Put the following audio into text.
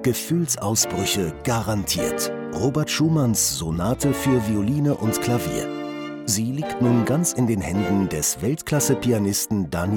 Gefühlsausbrüche garantiert. Robert Schumanns Sonate für Violine und Klavier. Sie liegt nun ganz in den Händen des Weltklasse-Pianisten Daniel